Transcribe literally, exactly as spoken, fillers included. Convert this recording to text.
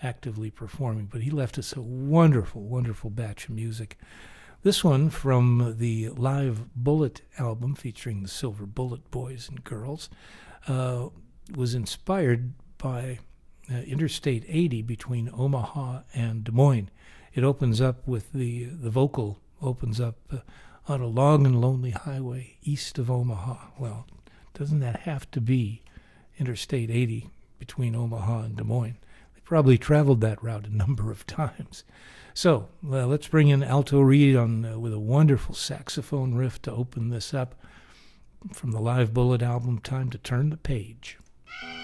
actively performing, but he left us a wonderful, wonderful batch of music. This one from the Live Bullet album featuring the Silver Bullet Boys and Girls uh, was inspired by uh, Interstate eighty between Omaha and Des Moines. It opens up with the, the vocal opens up uh, on a long and lonely highway east of Omaha. Well, doesn't that have to be Interstate eighty between Omaha and Des Moines? They probably traveled that route a number of times. So uh, let's bring in Alto Reed on uh, with a wonderful saxophone riff to open this up from the Live Bullet album, Time to Turn the Page.